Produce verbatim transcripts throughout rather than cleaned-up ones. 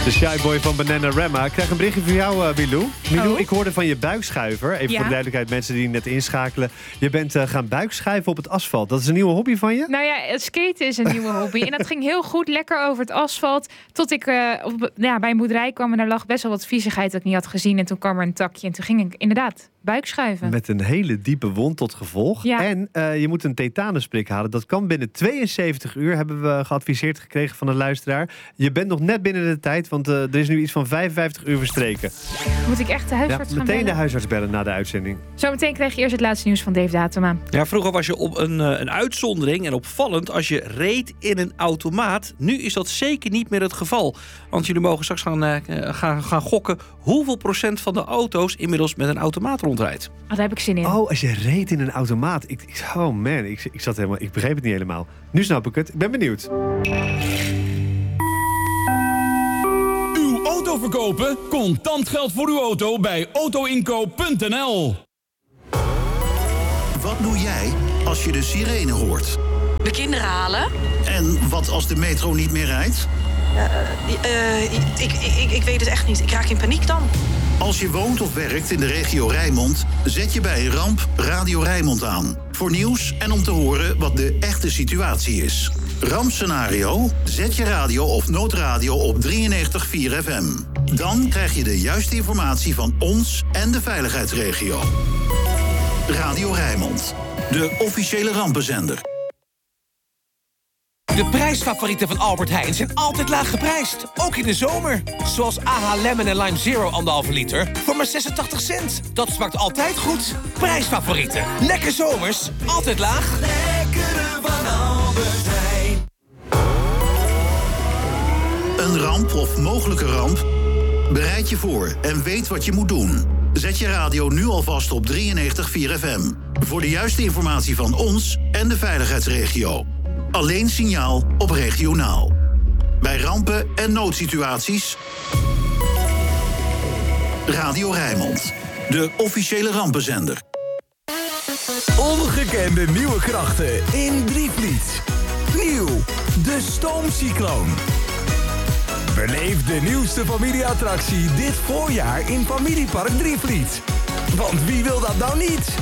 De Shyboy van Bananarama. Ik krijg een berichtje voor jou, uh, Milou. Milou, Oh. ik hoorde van je buikschuiver. Even Ja? voor de duidelijkheid, mensen die net inschakelen. Je bent uh, gaan buikschuiven op het asfalt. Dat is een nieuwe hobby van je? Nou ja, het skaten is een nieuwe hobby. En dat ging heel goed, lekker over het asfalt. Tot ik uh, op, ja, bij een boerderij kwam en daar lag best wel wat viezigheid dat ik niet had gezien. En toen kwam er een takje en toen ging ik inderdaad buikschuiven. Met een hele diepe wond tot gevolg. Ja. En uh, je moet een tetanusprik halen. Dat kan binnen tweeënzeventig uur, hebben we geadviseerd gekregen van een luisteraar. Je bent nog net binnen de tijd, want uh, er is nu iets van vijfenvijftig uur verstreken. Moet ik echt de Ja, huisarts gaan meteen bellen? de huisarts bellen na de uitzending. Zometeen krijg je eerst het laatste nieuws van Dave Datema. Ja, vroeger was je op een, uh, een uitzondering en opvallend als je reed in een automaat. Nu is dat zeker niet meer het geval. Want jullie mogen straks gaan, uh, gaan, gaan gokken hoeveel procent van de auto's inmiddels met een automaat rondrijdt. Oh, daar heb ik zin in. Oh, als je reed in een automaat. Ik, ik, oh man, ik, ik, zat helemaal, ik begreep het niet helemaal. Nu snap ik het. Ik ben benieuwd. Uw auto verkopen? Contant geld voor uw auto bij autoinkoop punt n l. Wat doe jij als je de sirene hoort? De kinderen halen? En wat als de metro niet meer rijdt? Uh, ik, ik, ik weet het echt niet. Ik raak in paniek dan. Als je woont of werkt in de regio Rijnmond, zet je bij een ramp Radio Rijnmond aan. Voor nieuws en om te horen wat de echte situatie is. Rampscenario? Zet je radio of noodradio op drieënnegentig komma vier F M. Dan krijg je de juiste informatie van ons en de veiligheidsregio. Radio Rijnmond, de officiële rampenzender. De prijsfavorieten van Albert Heijn zijn altijd laag geprijsd. Ook in de zomer. Zoals A H Lemon en Lime Zero anderhalve liter voor maar zesentachtig cent. Dat smaakt altijd goed. Prijsfavorieten. Lekker zomers. Altijd laag. Lekkere van Albert Heijn. Een ramp of mogelijke ramp? Bereid je voor en weet wat je moet doen. Zet je radio nu alvast op drieënnegentig komma vier F M. Voor de juiste informatie van ons en de veiligheidsregio. Alleen signaal op regionaal. Bij rampen en noodsituaties. Radio Rijnmond, de officiële rampenzender. Ongekende nieuwe krachten in Drievliet. Nieuw, de Stoomcycloon. Beleef de nieuwste familieattractie dit voorjaar in Familiepark Drievliet. Want wie wil dat nou niet?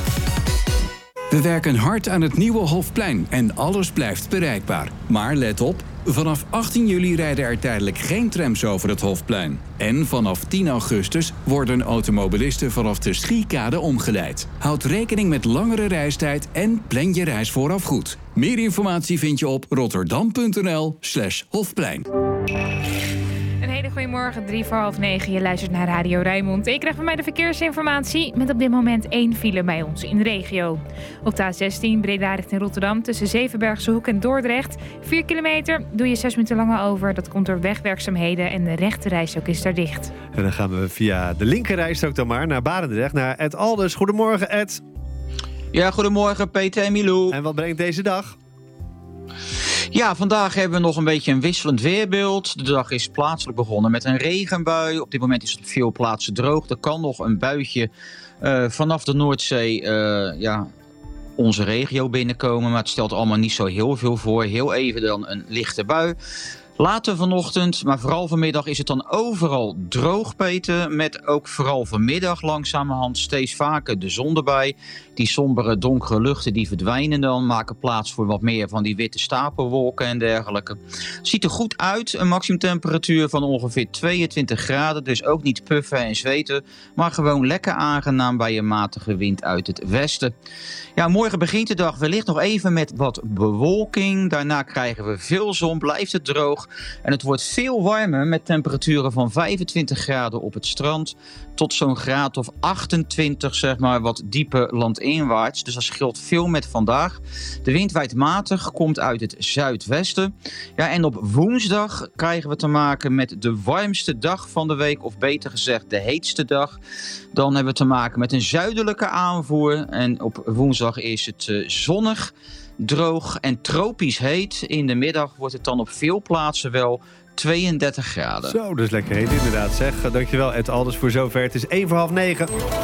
We werken hard aan het nieuwe Hofplein en alles blijft bereikbaar. Maar let op, vanaf achttien juli rijden er tijdelijk geen trams over het Hofplein. En vanaf tien augustus worden automobilisten vanaf de Schiekade omgeleid. Houd rekening met langere reistijd en plan je reis vooraf goed. Meer informatie vind je op rotterdam.nl slash Hofplein. Een hele goede morgen, drie voor half negen. Je luistert naar Radio Rijnmond. Ik krijg van mij de verkeersinformatie met op dit moment één file bij ons in de regio. Op de A zestien Breda richting Rotterdam tussen Zevenbergse Hoek en Dordrecht. vier kilometer doe je zes minuten langer over. Dat komt door wegwerkzaamheden en de rechte rijstrook is daar dicht. En dan gaan we via de linker rijstrook dan maar naar Barendrecht, naar Ed Alders. Goedemorgen, Ed. Ja, goedemorgen Peter en Milou. En wat brengt deze dag? Ja, vandaag hebben we nog een beetje een wisselend weerbeeld. De dag is plaatselijk begonnen met een regenbui. Op dit moment is het op veel plaatsen droog. Er kan nog een buitje uh, vanaf de Noordzee uh, ja, onze regio binnenkomen. Maar het stelt allemaal niet zo heel veel voor. Heel even dan een lichte bui. Later vanochtend, maar vooral vanmiddag is het dan overal droog, Peter. Met ook vooral vanmiddag langzamerhand steeds vaker de zon erbij. Die sombere donkere luchten die verdwijnen dan. Maken plaats voor wat meer van die witte stapelwolken en dergelijke. Ziet er goed uit. Een maximumtemperatuur van ongeveer tweeëntwintig graden. Dus ook niet puffen en zweten. Maar gewoon lekker aangenaam bij een matige wind uit het westen. Ja, morgen begint de dag wellicht nog even met wat bewolking. Daarna krijgen we veel zon, blijft het droog. En het wordt veel warmer met temperaturen van vijfentwintig graden op het strand. Tot zo'n graad of achtentwintig, zeg maar, wat dieper landinwaarts. Dus dat scheelt veel met vandaag. De wind waait matig, komt uit het zuidwesten. Ja, en op woensdag krijgen we te maken met de warmste dag van de week. Of beter gezegd, de heetste dag. Dan hebben we te maken met een zuidelijke aanvoer. En op woensdag is het uh, zonnig, droog en tropisch heet. In de middag wordt het dan op veel plaatsen wel tweeëndertig graden. Zo, dus lekker heet inderdaad zeg. Dankjewel Ed Alders voor zover. Het is één voor half negen.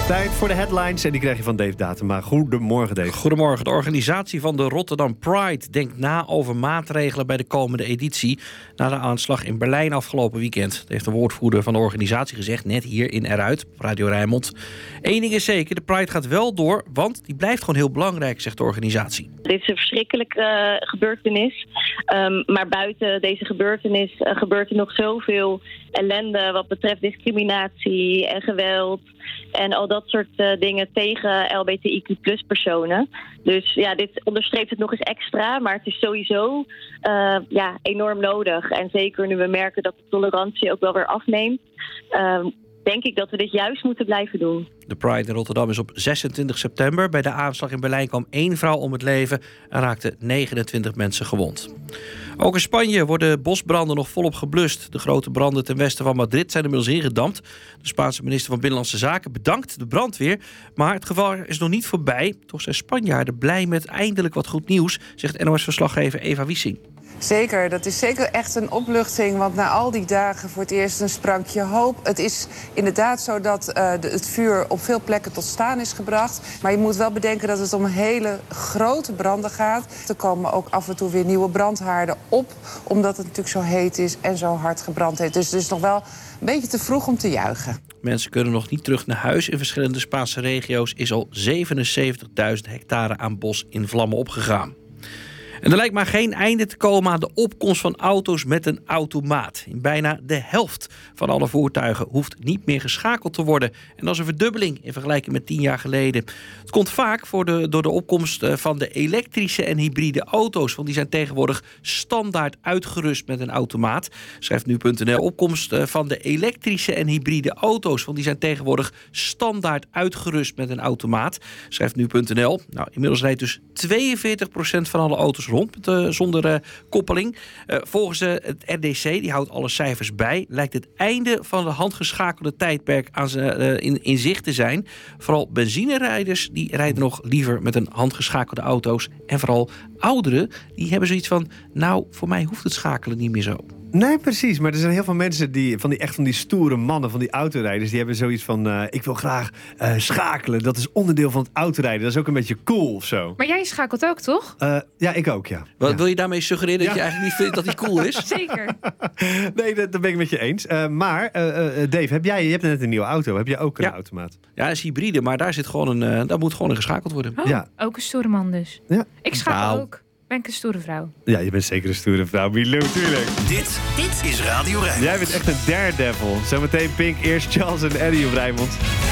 Tijd voor de headlines en die krijg je van Dave Datema. Goedemorgen, Dave. Goedemorgen. De organisatie van de Rotterdam Pride denkt na over maatregelen bij de komende editie na de aanslag in Berlijn afgelopen weekend. Dat heeft de woordvoerder van de organisatie gezegd, net hier in Eruit, op Radio Rijnmond. Eén ding is zeker, de Pride gaat wel door, want die blijft gewoon heel belangrijk, zegt de organisatie. Dit is een verschrikkelijke uh, gebeurtenis. Um, maar buiten deze gebeurtenis uh, gebeurt er nog zoveel ellende wat betreft discriminatie en geweld en al dat soort uh, dingen tegen L G B T I Q plus personen. Dus ja, dit onderstreept het nog eens extra, maar het is sowieso uh, ja, enorm nodig. En zeker nu we merken dat de tolerantie ook wel weer afneemt, uh, denk ik dat we dit juist moeten blijven doen. De Pride in Rotterdam is op zesentwintig september. Bij de aanslag in Berlijn kwam één vrouw om het leven en raakten negenentwintig mensen gewond. Ook in Spanje worden bosbranden nog volop geblust. De grote branden ten westen van Madrid zijn inmiddels ingedampt. De Spaanse minister van Binnenlandse Zaken bedankt de brandweer. Maar het gevaar is nog niet voorbij. Toch zijn Spanjaarden blij met eindelijk wat goed nieuws, zegt N O S-verslaggever Eva Wiesing. Zeker, dat is zeker echt een opluchting, want na al die dagen voor het eerst een sprankje hoop. Het is inderdaad zo dat uh, de, het vuur op veel plekken tot staan is gebracht. Maar je moet wel bedenken dat het om hele grote branden gaat. Er komen ook af en toe weer nieuwe brandhaarden op, omdat het natuurlijk zo heet is en zo hard gebrand heeft. Dus het is nog wel een beetje te vroeg om te juichen. Mensen kunnen nog niet terug naar huis. In verschillende Spaanse regio's is al zevenenzeventigduizend hectare aan bos in vlammen opgegaan. En er lijkt maar geen einde te komen aan de opkomst van auto's met een automaat. In bijna de helft van alle voertuigen hoeft niet meer geschakeld te worden. En dat is een verdubbeling in vergelijking met tien jaar geleden. Het komt vaak voor de, door de opkomst van de elektrische en hybride auto's. Want die zijn tegenwoordig standaard uitgerust met een automaat. Schrijft nu punt n l. Opkomst van de elektrische en hybride auto's. Want die zijn tegenwoordig standaard uitgerust met een automaat. Schrijft nu punt n l. Nou, inmiddels rijdt dus tweeënveertig procent van alle auto's rond met, uh, zonder uh, koppeling. Uh, volgens uh, het R D C, die houdt alle cijfers bij, lijkt het einde van het handgeschakelde tijdperk aan z- uh, in, in zicht te zijn. Vooral benzinerijders die rijden nog liever met een handgeschakelde auto's. En vooral ouderen die hebben zoiets van, nou, voor mij hoeft het schakelen niet meer zo. Nee, precies. Maar er zijn heel veel mensen die van die echt van die stoere mannen, van die autorijders, die hebben zoiets van, uh, ik wil graag uh, schakelen. Dat is onderdeel van het autorijden. Dat is ook een beetje cool of zo. Maar jij schakelt ook, toch? Uh, ja, ik ook, ja. Wat ja. wil je daarmee suggereren dat ja. je eigenlijk niet vindt dat hij cool is? Zeker. Nee, dat, dat ben ik met je eens. Uh, maar, uh, uh, Dave, heb jij, je hebt net een nieuwe auto. Heb jij ook een ja. automaat? Ja, dat is hybride, maar daar zit gewoon een, uh, daar moet gewoon in geschakeld worden. Oh, ja. Ook een stoere man dus. Ja. Ik schakel nou. ook. Ben ik een stoere vrouw? Ja, je bent zeker een stoere vrouw. Milou, tuurlijk. Dit, dit is Radio Rijnmond. Jij bent echt een daredevil. Zometeen Pink, eerst Charles en Eddie op Rijnmond.